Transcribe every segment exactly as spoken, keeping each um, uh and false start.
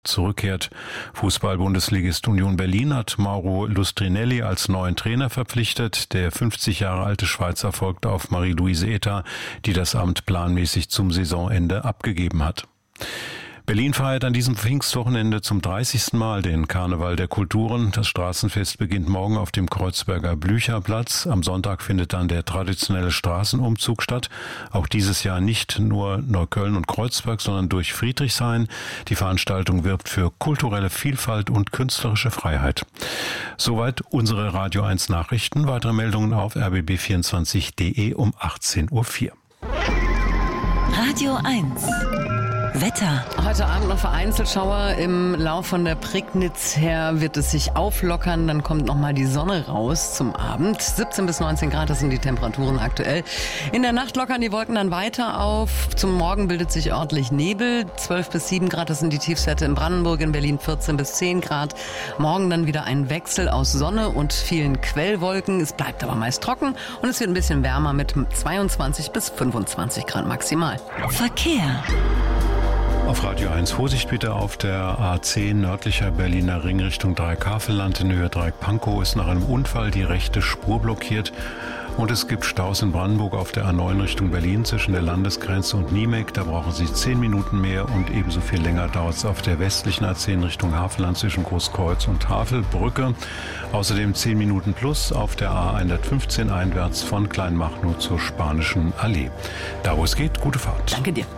zurückkehrt. Fußball-Bundesligist Union Berlin hat Mauro Lustrinelli als neuen Trainer verpflichtet. Der fünfzig Jahre alte Schweizer folgt auf Marie-Louise Eta, die das Amt planmäßig zum Saisonende abgegeben hat. Berlin feiert an diesem Pfingstwochenende zum dreißigsten Mal den Karneval der Kulturen. Das Straßenfest beginnt morgen auf dem Kreuzberger Blücherplatz. Am Sonntag findet dann der traditionelle Straßenumzug statt. Auch dieses Jahr nicht nur Neukölln und Kreuzberg, sondern durch Friedrichshain. Die Veranstaltung wirbt für kulturelle Vielfalt und künstlerische Freiheit. Soweit unsere Radio eins Nachrichten. Weitere Meldungen auf r b b vierundzwanzig punkt d e um achtzehn Uhr vier. Radio eins Wetter. Heute Abend noch vereinzelt Schauer. Im Lauf von der Prignitz her wird es sich auflockern. Dann kommt noch mal die Sonne raus zum Abend. siebzehn bis neunzehn Grad, das sind die Temperaturen aktuell. In der Nacht lockern die Wolken dann weiter auf. Zum Morgen bildet sich ordentlich Nebel. zwölf bis sieben Grad, das sind die Tiefstwerte in Brandenburg. In Berlin vierzehn bis zehn Grad. Morgen dann wieder ein Wechsel aus Sonne und vielen Quellwolken. Es bleibt aber meist trocken und es wird ein bisschen wärmer mit zweiundzwanzig bis fünfundzwanzig Grad maximal. Verkehr. Auf Radio eins Vorsicht bitte auf der A zehn nördlicher Berliner Ring Richtung Dreieck-Havelland in Höhe Dreieck-Pankow ist nach einem Unfall die rechte Spur blockiert. Und es gibt Staus in Brandenburg auf der A neun Richtung Berlin zwischen der Landesgrenze und Niemek. Da brauchen Sie zehn Minuten mehr und ebenso viel länger dauert es auf der westlichen A zehn Richtung Havelland zwischen Großkreuz und Havelbrücke. Außerdem zehn Minuten plus auf der A hundertfünfzehn einwärts von Kleinmachnow zur Spanischen Allee. Da wo es geht, gute Fahrt. Danke dir.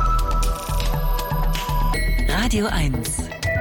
Radio eins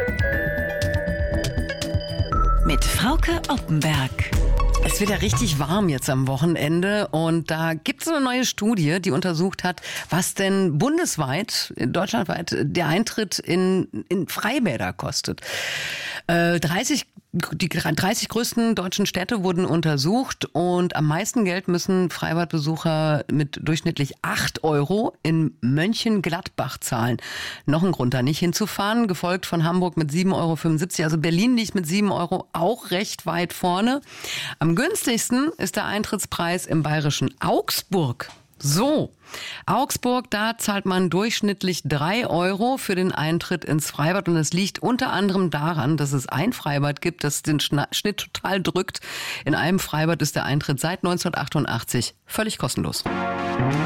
mit Frauke Oppenberg. Es wird ja richtig warm jetzt am Wochenende und da gibt es eine neue Studie, die untersucht hat, was denn bundesweit, deutschlandweit der Eintritt in, in Freibäder kostet. Äh, dreißig Die dreißig größten deutschen Städte wurden untersucht und am meisten Geld müssen Freibadbesucher mit durchschnittlich acht Euro in Mönchengladbach zahlen. Noch ein Grund, da nicht hinzufahren, gefolgt von Hamburg mit sieben Euro fünfundsiebzig. Also Berlin liegt mit sieben Euro auch recht weit vorne. Am günstigsten ist der Eintrittspreis im bayerischen Augsburg. So, Augsburg, da zahlt man durchschnittlich drei Euro für den Eintritt ins Freibad und es liegt unter anderem daran, dass es ein Freibad gibt, das den Schnitt total drückt. In einem Freibad ist der Eintritt seit neunzehnhundertachtundachtzig völlig kostenlos.